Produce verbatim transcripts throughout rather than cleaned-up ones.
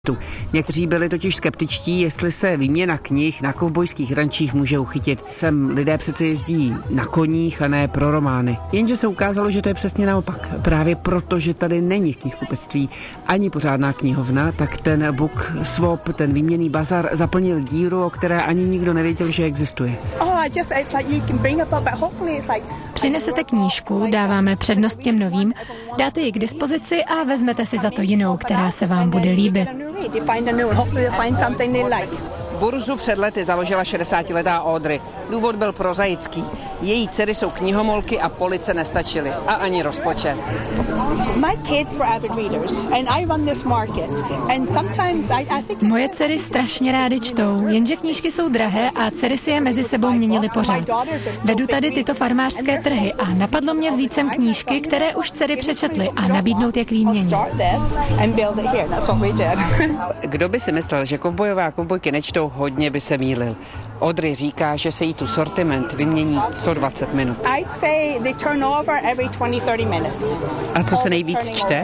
Někteří byli totiž skeptičtí, jestli se výměna knih na kovbojských rančích může uchytit. Sem lidé přece jezdí na koních a ne pro romány. Jenže se ukázalo, že to je přesně naopak. Právě proto, že tady není knihkupectví ani pořádná knihovna, tak ten book swap, ten výměnný bazar zaplnil díru, o které ani nikdo nevěděl, že existuje. Přinesete knížku, dáváme přednost těm novým, dáte ji k dispozici a vezmete si za to jinou, která se vám bude líbit. Burzu před lety založila šedesátiletá Audrey. Důvod byl prozaický. Její dcery jsou knihomolky a police nestačily. A ani rozpočet. Moje dcery strašně rády čtou, jenže knížky jsou drahé a dcery si je mezi sebou měnily pořád. Vedu tady tyto farmářské trhy a napadlo mě vzít sem knížky, které už dcery přečetly a nabídnout je k výměně. Kdo by si myslel, že kovbojové a kovbojky nečtou, hodně by se mýlil. Audrey říká, že se jí tu sortiment vymění co dvacet minut. A co se nejvíc čte?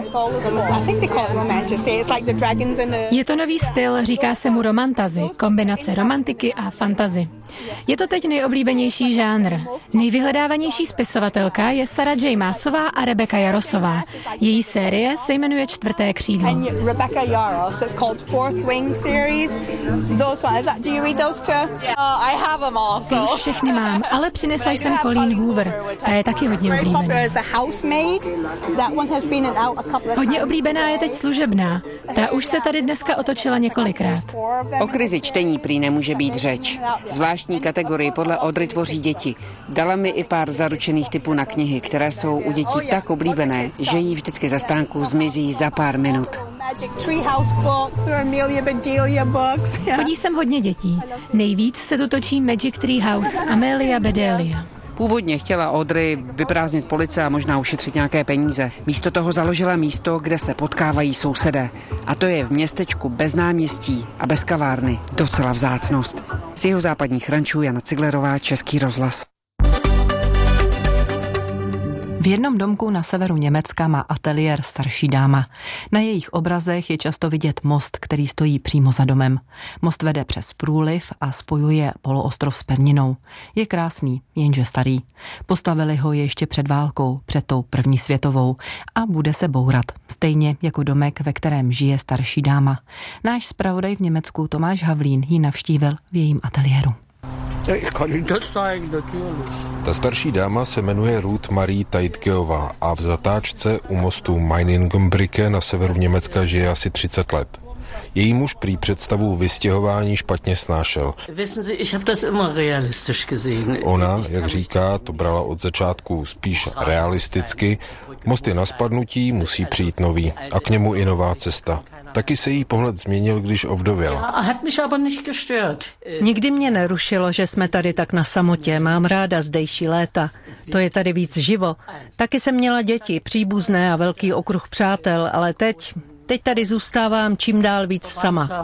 Je to nový styl, říká se mu romantazy, kombinace romantiky a fantasy. Je to teď nejoblíbenější žánr. Nejvyhledávanější spisovatelka je Sarah J. Maasová a Rebecca Yarosová. Její série se jmenuje Čtvrté křídlo. Ty už všechny mám, ale přinesla jsem Colleen Hoover. Ta je taky hodně oblíbená. Hodně oblíbená je teď Služebná. Ta už se tady dneska otočila několikrát. O krizi čtení prý nemůže být řeč. Zvláštní kategorii podle Audrey tvoří děti. Dala mi i pár zaručených typů na knihy, které jsou u dětí tak oblíbené, že jí vždycky za stánku zmizí za pár minut. Chodí sem hodně dětí. Nejvíc se tu točí Magic Tree House, Amelia Bedelia. Původně chtěla Audrey vyprázdnit police a možná ušetřit nějaké peníze. Místo toho založila místo, kde se potkávají sousedé. A to je v městečku bez náměstí a bez kavárny. Docela vzácnost. Z jeho západních rančů Jana Ciglerová, Český rozhlas. V jednom domku na severu Německa má ateliér starší dáma. Na jejich obrazech je často vidět most, který stojí přímo za domem. Most vede přes průliv a spojuje poloostrov s pevninou. Je krásný, jenže starý. Postavili ho ještě před válkou, před tou první světovou a bude se bourat. Stejně jako domek, ve kterém žije starší dáma. Náš zpravodaj v Německu Tomáš Havlín ji navštívil v jejím ateliéru. Ta starší dáma se jmenuje Ruth Marie Teitgeová a v zatáčce u mostu Meiningenbrücke na severu Německa žije asi třicet let. Její muž prý představu vystěhování špatně snášel. Ona, jak říká, to brala od začátku spíš realisticky. Most je na spadnutí, musí přijít nový a k němu i nová cesta. Taky se jí pohled změnil, když ovdověla. Nikdy mě nerušilo, že jsme tady tak na samotě. Mám ráda zdejší léta. To je tady víc živo. Taky jsem měla děti, příbuzné a velký okruh přátel, ale teď, teď tady zůstávám čím dál víc sama.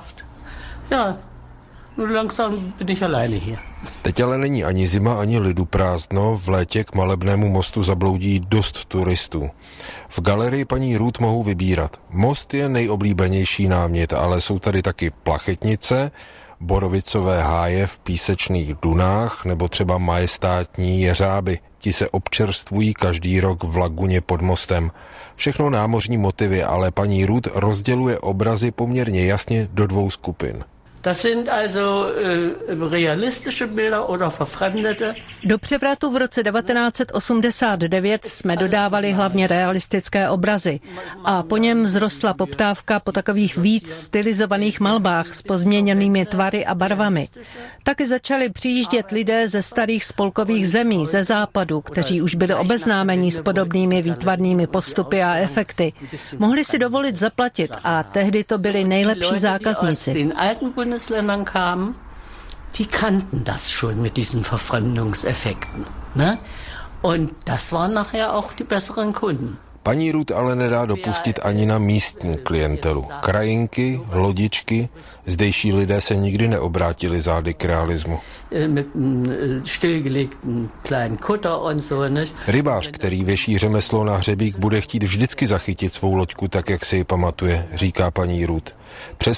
Teď ale není ani zima, ani lidu prázdno. V létě k malebnému mostu zabloudí dost turistů. V galerii paní Ruth mohou vybírat. Most je nejoblíbenější námět, ale jsou tady taky plachetnice, borovicové háje v písečných dunách nebo třeba majestátní jeřáby. Ti se občerstvují každý rok v laguně pod mostem. Všechno námořní motivy, ale paní Ruth rozděluje obrazy poměrně jasně do dvou skupin. Das sind also äh, realistische Bilder oder verfremdete. Do převratu v roce devatenáct set osmdesát devět jsme dodávali hlavně realistické obrazy a po něm vzrostla poptávka po takových víc stylizovaných malbách s pozměněnými tvary a barvami. Taky začali přijíždět lidé ze starých spolkových zemí, ze západu, kteří už byli obeznámeni s podobnými výtvarnými postupy a efekty. Mohli si dovolit zaplatit a tehdy to byli nejlepší zákazníci. Bundesländern kamen, die kannten das schon mit diesen Verfremdungseffekten, ne? Und das waren nachher auch die besseren Kunden. Paní Ruth ale nedá dopustit ani na místní klientelu. Krajinky, lodičky, zdejší lidé se nikdy neobrátili zády k realismu. Rybář, který věší řemeslo na hřebík, bude chtít vždycky zachytit svou loďku tak, jak si ji pamatuje, říká paní Ruth. Přes